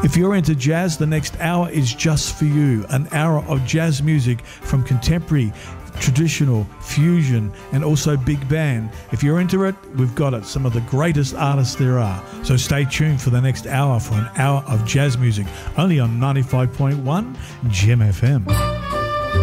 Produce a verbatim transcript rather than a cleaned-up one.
If you're into jazz, the next hour is just for you. An hour of jazz music from contemporary, traditional, fusion, and also big band. If you're into it, we've got it. Some of the greatest artists there are. So stay tuned for the next hour for an hour of jazz music, only on ninety-five point one Gem F M.